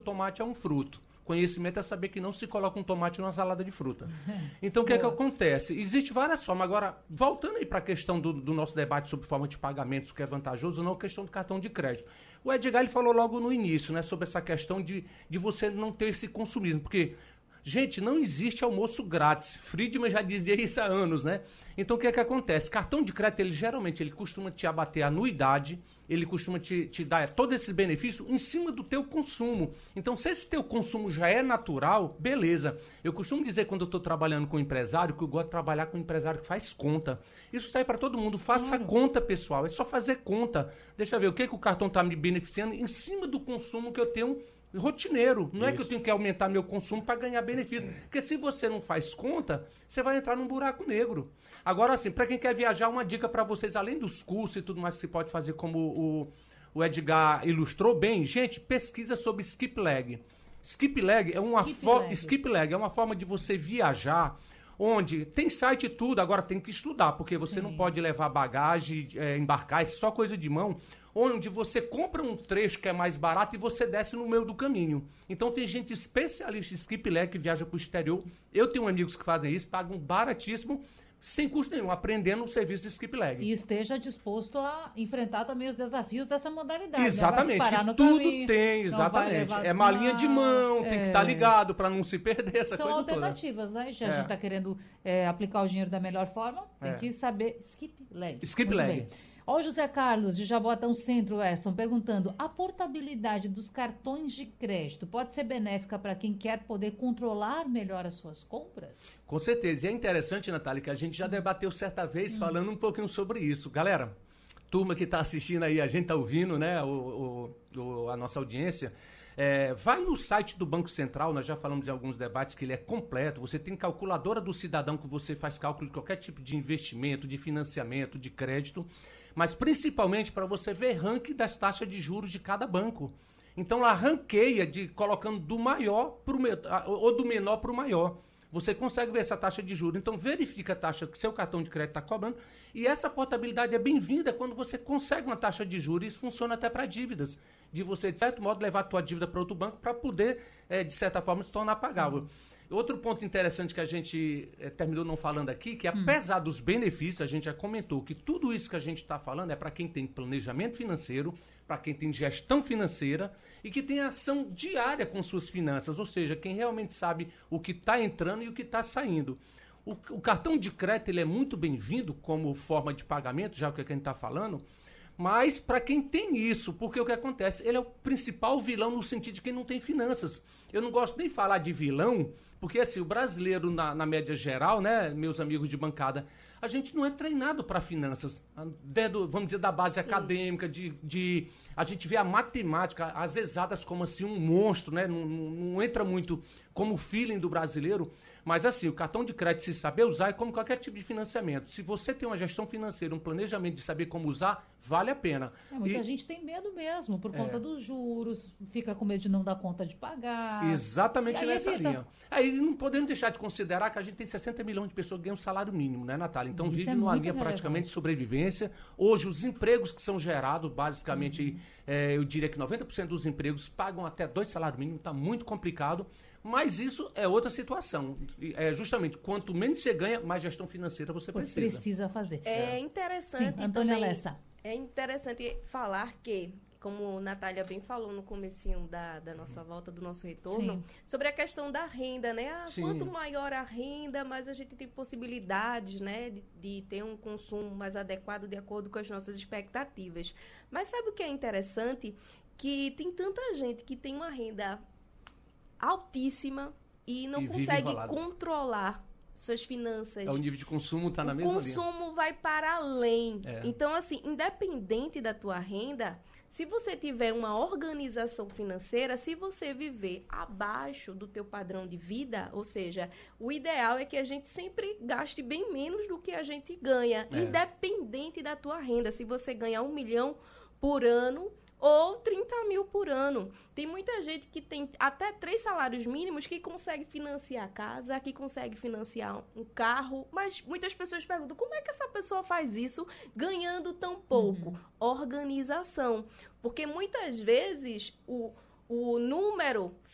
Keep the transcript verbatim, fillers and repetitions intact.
tomate é um fruto. Conhecimento é saber que não se coloca um tomate numa salada de fruta. Então, o que é que acontece? Existem várias formas. Agora, voltando aí para a questão do, do nosso debate sobre forma de pagamentos, o que é vantajoso ou não, a questão do cartão de crédito. O Edgar ele falou logo no início, né, sobre essa questão de, de você não ter esse consumismo, porque... Gente, não existe almoço grátis. Friedman já dizia isso há anos, né? Então, o que é que acontece? Cartão de crédito, ele geralmente, ele costuma te abater a anuidade, ele costuma te, te dar todo esse benefício em cima do teu consumo. Então, se esse teu consumo já é natural, beleza. Eu costumo dizer, quando eu estou trabalhando com empresário, que eu gosto de trabalhar com um empresário que faz conta. Isso sai para todo mundo. Faça claro. Conta, pessoal. É só fazer conta. Deixa eu ver o que, que o cartão está me beneficiando em cima do consumo que eu tenho rotineiro. Não Isso. é que eu tenho que aumentar meu consumo para ganhar benefício. Porque se você não faz conta, você vai entrar num buraco negro. Agora, assim, para quem quer viajar, uma dica para vocês, além dos cursos e tudo mais que você pode fazer, como o, o Edgar ilustrou bem, gente, pesquisa sobre skip leg. Skip leg é uma, skip fo- leg. skip leg é uma forma de você viajar onde tem site e tudo, agora tem que estudar, porque você Sim. não pode levar bagagem, é, embarcar, é só coisa de mão, onde você compra um trecho que é mais barato e você desce no meio do caminho. Então tem gente especialista em skip leg que viaja para o exterior. Eu tenho amigos que fazem isso, pagam baratíssimo, sem custo nenhum, aprendendo o serviço de skip leg. E esteja disposto a enfrentar também os desafios dessa modalidade. Exatamente, né? que tudo caminho, tem, exatamente. É malinha de mão, é... tem que estar ligado para não se perder essa São coisa alternativas, toda. né? Já é. A gente está querendo é, aplicar o dinheiro da melhor forma, tem é. que saber skip leg. Skip Muito leg. Bem. Ó, o José Carlos, de Jaboatão Centro, Edson, perguntando, a portabilidade dos cartões de crédito pode ser benéfica para quem quer poder controlar melhor as suas compras? Com certeza. E é interessante, Natália, que a gente já debateu certa vez hum. falando um pouquinho sobre isso. Galera, turma que está assistindo aí, a gente está ouvindo, né, o, o, o, a nossa audiência, é, vai no site do Banco Central, nós já falamos em alguns debates que ele é completo, você tem calculadora do cidadão que você faz cálculo de qualquer tipo de investimento, de financiamento, de crédito, mas principalmente para você ver ranking das taxas de juros de cada banco. Então lá ranqueia de colocando do maior pro, ou do menor para o maior. Você consegue ver essa taxa de juros. Então verifica a taxa que seu cartão de crédito está cobrando. E essa portabilidade é bem-vinda quando você consegue uma taxa de juros. Isso funciona até para dívidas. De você, de certo modo, levar a tua dívida para outro banco para poder, é, de certa forma, se tornar pagável. Sim. Outro ponto interessante que a gente é, terminou não falando aqui, que apesar hum. dos benefícios, a gente já comentou que tudo isso que a gente está falando é para quem tem planejamento financeiro, para quem tem gestão financeira e que tem ação diária com suas finanças, ou seja, quem realmente sabe o que está entrando e o que está saindo. O, o cartão de crédito ele é muito bem-vindo como forma de pagamento, já que é que a gente está falando, mas para quem tem isso, porque o que acontece? Ele é o principal vilão no sentido de quem não tem finanças. Eu não gosto nem de falar de vilão, porque assim, o brasileiro, na, na média geral, né, meus amigos de bancada, a gente não é treinado para finanças, do, vamos dizer, da base Sim. acadêmica, de, de a gente vê a matemática, as exatas como assim um monstro, né, não, não, não entra muito como o feeling do brasileiro, mas assim, o cartão de crédito, se saber usar, é como qualquer tipo de financiamento. Se você tem uma gestão financeira, um planejamento de saber como usar, vale a pena. É, muita e, gente tem medo mesmo, por conta é. dos juros, fica com medo de não dar conta de pagar. Exatamente nessa evita. linha. Aí não podemos deixar de considerar que a gente tem sessenta milhões de pessoas que ganham salário mínimo, né, Natália? Então Isso vive é numa muito linha relevante. praticamente de sobrevivência. Hoje, os empregos que são gerados, basicamente, uhum. é, eu diria que noventa por cento dos empregos pagam até dois salários mínimos, está muito complicado. Mas isso é outra situação. É justamente, quanto menos você ganha, mais gestão financeira você precisa. Precisa fazer. É, é interessante Sim, Antônia também, Lessa. É interessante falar que, como a Natália bem falou no comecinho da, da nossa volta, do nosso retorno, Sim. sobre a questão da renda, né? Ah, quanto maior a renda, mais a gente tem possibilidades, né, de, de ter um consumo mais adequado de acordo com as nossas expectativas. Mas sabe o que é interessante? Que tem tanta gente que tem uma renda altíssima e não e consegue controlar suas finanças. É, o nível de consumo está na mesma linha. O consumo vai para além. É. Então, assim, independente da tua renda, se você tiver uma organização financeira, se você viver abaixo do teu padrão de vida, ou seja, o ideal é que a gente sempre gaste bem menos do que a gente ganha, é. independente da tua renda. Se você ganhar um milhão por ano ou trinta mil por ano. Tem muita gente que tem até três salários mínimos que consegue financiar a casa, que consegue financiar um carro, mas muitas pessoas perguntam, como é que essa pessoa faz isso ganhando tão pouco? Uhum. Organização. Porque muitas vezes o, o número